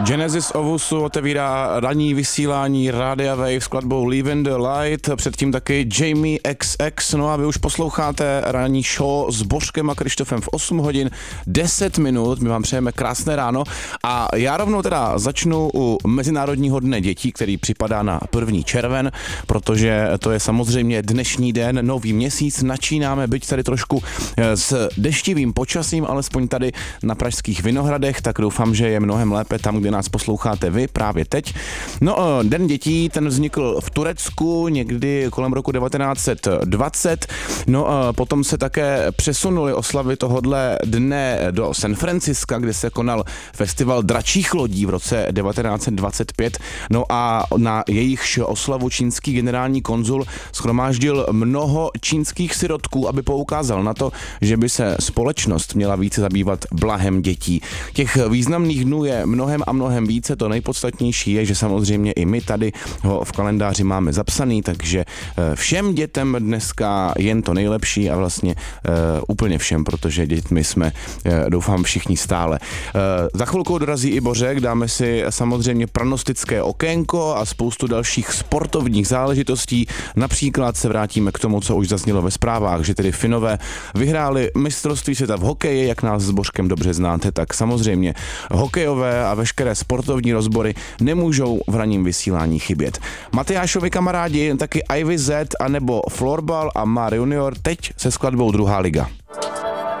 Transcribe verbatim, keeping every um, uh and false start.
Genesis Ovusu otevírá ranní vysílání Rádia Wave skladbou Live in the Light, předtím taky Jamie X X, no a vy už posloucháte ranní show s Bořkem a Krištofem v osm hodin deset minut, my vám přejeme krásné ráno a já rovnou teda začnu u Mezinárodního dne dětí, který připadá na první červen, protože to je samozřejmě dnešní den, nový měsíc, načínáme, byť tady trošku s deštivým počasím, alespoň tady na pražských Vinohradech, tak doufám, že je mnohem lépe tam, kde nás posloucháte vy právě teď. No, Den dětí, ten vznikl v Turecku někdy kolem roku devatenáct set dvacet, no potom se také přesunuli oslavy tohodle dne do San Franciska, kde se konal festival dračích lodí v roce devatenáct set dvacet pět, no a na jejichž oslavu čínský generální konzul shromáždil mnoho čínských sirotků, aby poukázal na to, že by se společnost měla více zabývat blahem dětí. Těch významných dnů je mnohem a mnohem více, to nejpodstatnější je, že samozřejmě i my tady ho v kalendáři máme zapsaný, takže všem dětem dneska jen to nejlepší a vlastně uh, úplně všem, protože dětmi jsme, uh, doufám, všichni stále. Uh, za chvilku dorazí i Bořek, dáme si samozřejmě prognostické okénko a spoustu dalších sportovních záležitostí, například se vrátíme k tomu, co už zaznělo ve zprávách, že tedy Finové vyhráli mistrovství světa v hokeji, jak nás s Bořkem dobře znáte, tak samozřejmě hokejové a veškeré sportovní rozbory nemůžou v ranním vysílání chybět. Matyášovi kamarádi, taky Ivy Z, anebo Florbal a Mar Junior teď se skladbou Druhá liga.